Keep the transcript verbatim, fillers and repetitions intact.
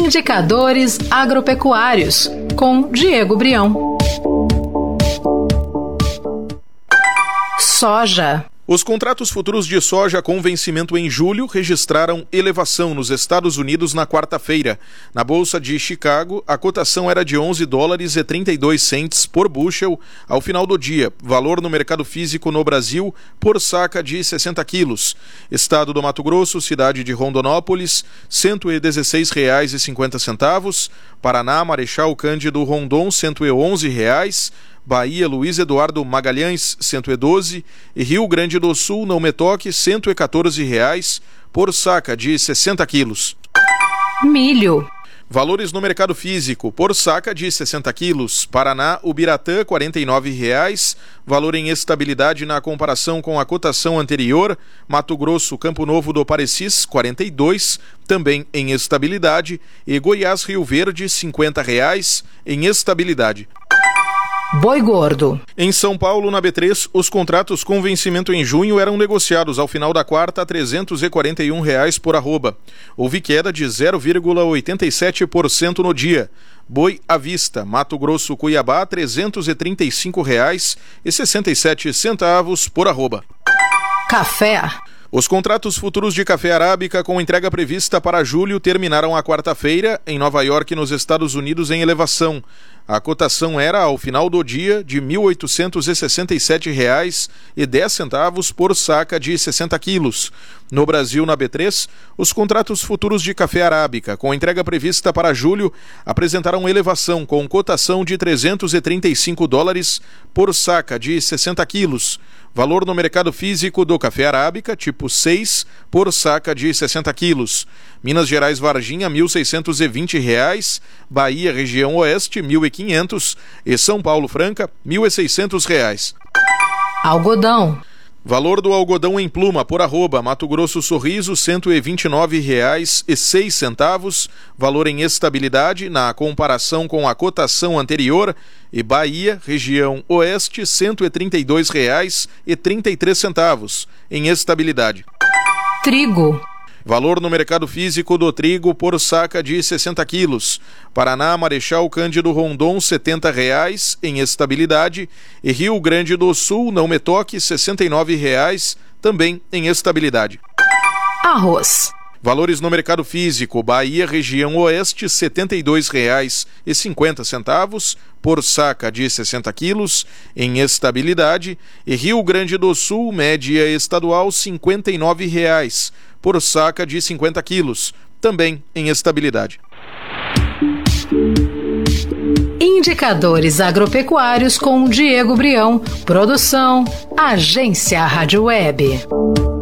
Indicadores agropecuários, com Diego Brião. Soja. Os contratos futuros de soja com vencimento em julho registraram elevação nos Estados Unidos na quarta-feira. Na Bolsa de Chicago, a cotação era de onze dólares e trinta e dois centes por bushel ao final do dia, valor no mercado físico no Brasil por saca de sessenta quilos. Estado do Mato Grosso, cidade de Rondonópolis, cento e dezesseis reais e cinquenta centavos. Paraná, Marechal Cândido Rondon, cento e onze reais. Bahia, Luiz Eduardo Magalhães, cento e doze, e Rio Grande do Sul, Não Me Toque, cento e quatorze reais por saca de sessenta quilos. Milho. Valores no mercado físico, por saca de sessenta quilos. Paraná, Ubiratã, quarenta e nove reais, valor em estabilidade na comparação com a cotação anterior. Mato Grosso, Campo Novo do Parecis, quarenta e dois, também em estabilidade. E Goiás, Rio Verde, cinquenta reais, em estabilidade. Boi gordo. Em São Paulo, na B três, os contratos com vencimento em junho eram negociados ao final da quarta a trezentos e quarenta e um reais por arroba. Houve queda de zero vírgula oitenta e sete por cento no dia. Boi à vista, Mato Grosso, Cuiabá, trezentos e trinta e cinco reais e sessenta e sete centavos por arroba. Café. Os contratos futuros de café arábica com entrega prevista para julho terminaram a quarta-feira em Nova York, nos Estados Unidos, em elevação. A cotação era, ao final do dia, de mil oitocentos e sessenta e sete reais e dez centavos por saca de sessenta quilos. No Brasil, na B três, os contratos futuros de café arábica com entrega prevista para julho apresentaram elevação com cotação de trezentos e trinta e cinco dólares por saca de sessenta quilos. Valor no mercado físico do café arábica, tipo seis, por saca de sessenta quilos. Minas Gerais, Varginha, mil seiscentos e vinte reais. Bahia, região oeste, mil e quinhentos. E São Paulo, Franca, mil e seiscentos reais. Algodão. Valor do algodão em pluma por arroba, Mato Grosso, Sorriso, cento e vinte e nove reais e seis centavos, valor em estabilidade na comparação com a cotação anterior. E Bahia, região oeste, cento e trinta e dois reais e trinta e três centavos, em estabilidade. Trigo. Valor no mercado físico do trigo por saca de sessenta quilos. Paraná, Marechal Cândido Rondon, setenta reais, em estabilidade. E Rio Grande do Sul, Não Me Toque, sessenta e nove reais, também em estabilidade. Arroz. Valores no mercado físico, Bahia, região oeste, setenta e dois reais e cinquenta centavos por saca de sessenta quilos, em estabilidade. E Rio Grande do Sul, média estadual, cinquenta e nove reais por saca de cinquenta quilos, também em estabilidade. Indicadores agropecuários com Diego Brião. Produção, Agência Rádio Web.